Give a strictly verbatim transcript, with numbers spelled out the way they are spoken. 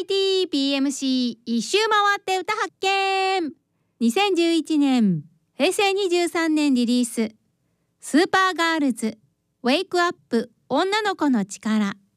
イティー ピーエムシー 一周回って歌発見。にせんじゅういちねんへいせいにじゅうさんねんリリース、スーパーガールズウェイクアップ女の子の力。